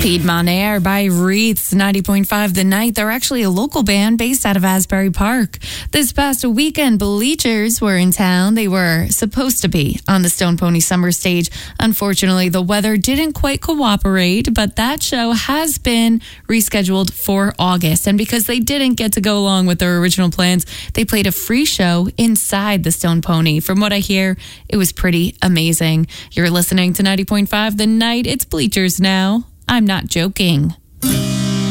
Piedmont Air by Wreaths, 90.5 The Night. They're actually a local band based out of Asbury Park. This past weekend, Bleachers were in town. They were supposed to be on the Stone Pony Summer Stage. Unfortunately, the weather didn't quite cooperate, but that show has been rescheduled for August. And because they didn't get to go along with their original plans, they played a free show inside the Stone Pony. From what I hear, it was pretty amazing. You're listening to 90.5 The Night. It's Bleachers now. I'm not joking.